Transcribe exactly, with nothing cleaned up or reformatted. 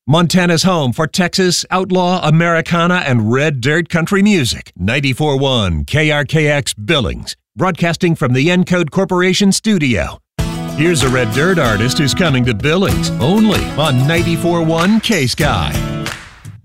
Montana's home for Texas, outlaw, Americana, and red dirt country music. ninety-four point one K R K X Billings, broadcasting from the Encode Corporation studio. Here's a red dirt artist who's coming to Billings, only on ninety-four point one K-Sky.